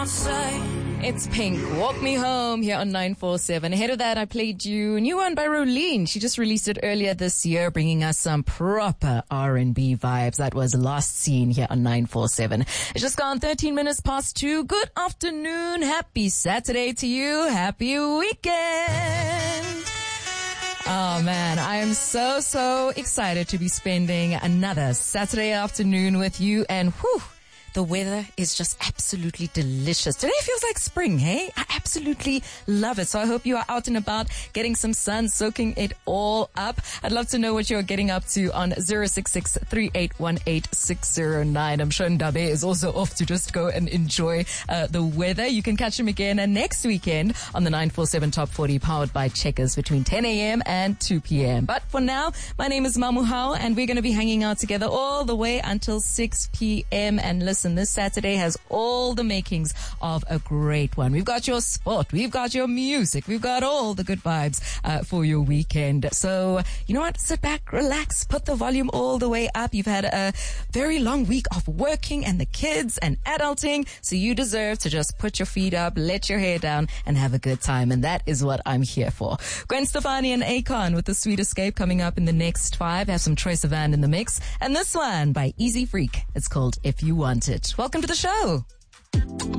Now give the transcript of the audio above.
It's Pink, Walk Me Home here on 947. Ahead of that, I played you a new one by Rolene. She just released it earlier this year, bringing us some proper R&B vibes. That was Last Seen here on 947. It's just gone 13 minutes past 2. Good afternoon. Happy Saturday to you. Happy weekend. Oh man, I am so excited to be spending another Saturday afternoon with you, and whew, the weather is just absolutely delicious. Today feels like spring, hey? I absolutely love it. So I hope you are out and about, getting some sun, soaking it all up. I'd love to know what you're getting up to on 066-3818-609. I'm sure Ndabe is also off to just go and enjoy the weather. You can catch him again next weekend on the 947 Top 40, powered by Checkers, between 10 a.m. and 2 p.m. But for now, my name is Mamu Hao, and we're going to be hanging out together all the way until 6 p.m. And listen, this Saturday has all the makings of a great one. We've got your sport, we've got your music, we've got all the good vibes for your weekend. So, you know what? Sit back, relax, put the volume all the way up. You've had a very long week of working and the kids and adulting, so you deserve to just put your feet up, let your hair down, and have a good time. And that is what I'm here for. Gwen Stefani and Akon with The Sweet Escape coming up in the next 5. Have some Troye Sivan in the mix. And this one by Easy Freak. It's called If You Want It. Welcome to the show.